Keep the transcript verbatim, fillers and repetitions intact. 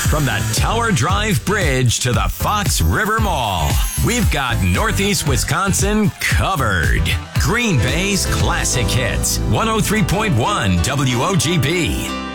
From the Tower Drive Bridge to the Fox River Mall, we've got Northeast Wisconsin covered. Green Bay's classic hits, one oh three point one W O G B.